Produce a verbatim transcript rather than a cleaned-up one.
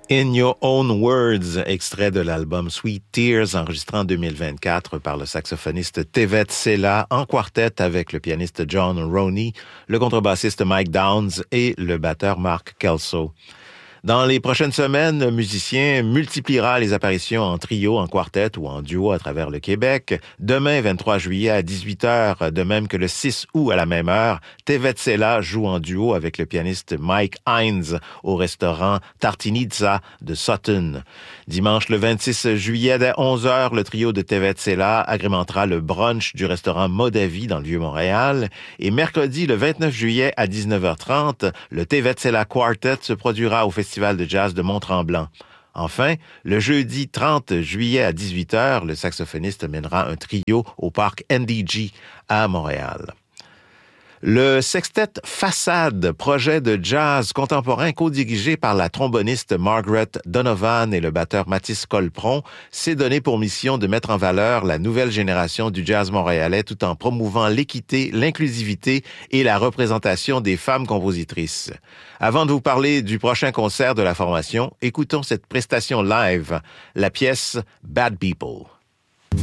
In Your Own Words, extrait de l'album Sweet Tears, enregistré en deux mille vingt-quatre par le saxophoniste Tevet Sela en quartet avec le pianiste John Roney, le contrebassiste Mike Downs et le batteur Mark Kelso. Dans les prochaines semaines, le musicien multipliera les apparitions en trio, en quartet ou en duo à travers le Québec. Demain, vingt-trois juillet à dix-huit heures, de même que le six août à la même heure, Tevet Sela joue en duo avec le pianiste Mike Hines au restaurant Tartinizza de Sutton. Dimanche, le vingt-six juillet, dès onze heures, le trio de Tevet Sela agrémentera le brunch du restaurant Modavi dans le Vieux-Montréal. Et mercredi, le vingt-neuf juillet à dix-neuf heures trente, le Tevet Sela Quartet se produira au Festival de jazz de Mont-Tremblant. Enfin, le jeudi trente juillet à dix-huit heures, le saxophoniste mènera un trio au parc N D G à Montréal. Le sextet Façade, projet de jazz contemporain co-dirigé par la tromboniste Margaret Donovan et le batteur Mathis Colpron, s'est donné pour mission de mettre en valeur la nouvelle génération du jazz montréalais tout en promouvant l'équité, l'inclusivité et la représentation des femmes compositrices. Avant de vous parler du prochain concert de la formation, écoutons cette prestation live, la pièce Bad People.